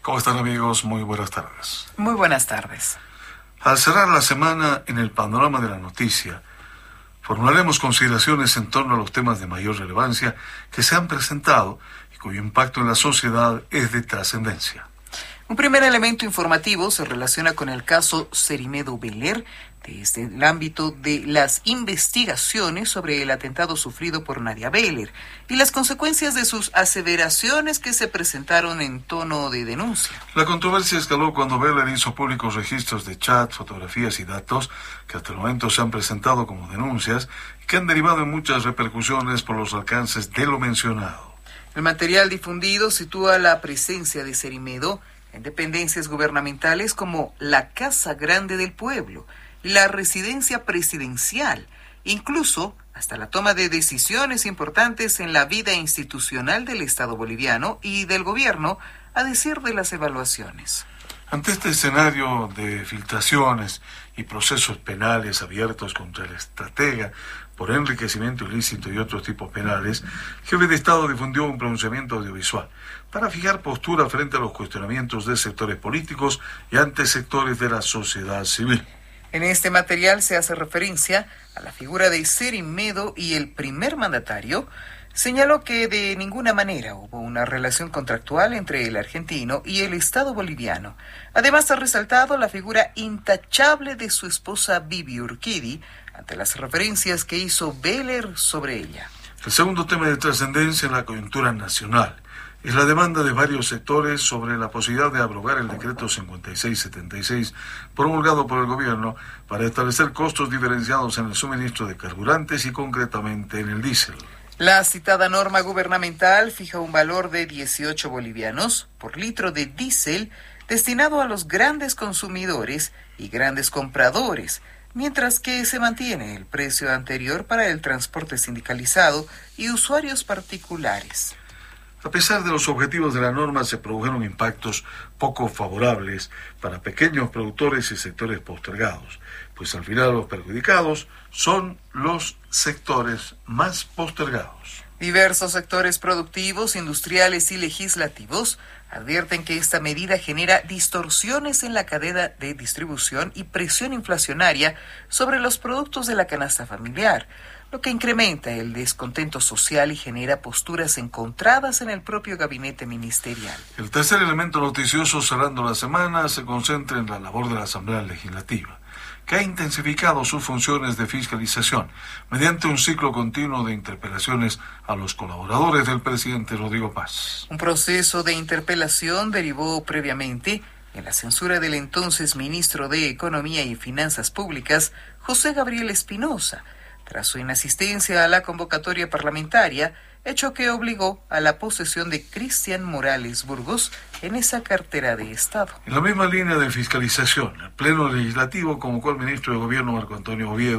¿Cómo están, amigos? Muy buenas tardes. Muy buenas tardes. Al cerrar la semana en el panorama de la noticia, formularemos consideraciones en torno a los temas de mayor relevancia que se han presentado y cuyo impacto en la sociedad es de trascendencia. Un primer elemento informativo se relaciona con el caso Cerimedo Veler, desde el ámbito de las investigaciones sobre el atentado sufrido por Nadia Veler y las consecuencias de sus aseveraciones que se presentaron en tono de denuncia. La controversia escaló cuando Veler hizo públicos registros de chat, fotografías y datos que hasta el momento se han presentado como denuncias y que han derivado en muchas repercusiones por los alcances de lo mencionado. El material difundido sitúa la presencia de Cerimedo en dependencias gubernamentales como la Casa Grande del Pueblo, la residencia presidencial, incluso hasta la toma de decisiones importantes en la vida institucional del Estado boliviano y del gobierno, a decir de las evaluaciones. Ante este escenario de filtraciones y procesos penales abiertos contra el estratega por enriquecimiento ilícito y otros tipos penales, el jefe de Estado difundió un pronunciamiento audiovisual para fijar postura frente a los cuestionamientos de sectores políticos y ante sectores de la sociedad civil. En este material se hace referencia a la figura de Cerimedo y el primer mandatario señaló que de ninguna manera hubo una relación contractual entre el argentino y el Estado boliviano. Además ha resaltado la figura intachable de su esposa Vivi Urquidi ante las referencias que hizo Veler sobre ella. El segundo tema de trascendencia en la coyuntura nacional es la demanda de varios sectores sobre la posibilidad de abrogar el decreto 5676 promulgado por el gobierno para establecer costos diferenciados en el suministro de carburantes y concretamente en el diésel. La citada norma gubernamental fija un valor de 18 bolivianos por litro de diésel destinado a los grandes consumidores y grandes compradores, mientras que se mantiene el precio anterior para el transporte sindicalizado y usuarios particulares. A pesar de los objetivos de la norma, se produjeron impactos poco favorables para pequeños productores y sectores postergados, pues al final los perjudicados son los sectores más postergados. Diversos sectores productivos, industriales y legislativos advierten que esta medida genera distorsiones en la cadena de distribución y presión inflacionaria sobre los productos de la canasta familiar, lo que incrementa el descontento social y genera posturas encontradas en el propio gabinete ministerial. El tercer elemento noticioso cerrando la semana se concentra en la labor de la Asamblea Legislativa, que ha intensificado sus funciones de fiscalización mediante un ciclo continuo de interpelaciones a los colaboradores del presidente Rodrigo Paz. Un proceso de interpelación derivó previamente en la censura del entonces ministro de Economía y Finanzas Públicas, José Gabriel Espinosa, tras su inasistencia a la convocatoria parlamentaria, hecho que obligó a la posesión de Cristian Morales Burgos en esa cartera de Estado. En la misma línea de fiscalización, el Pleno Legislativo convocó al ministro de Gobierno Marco Antonio Oviedo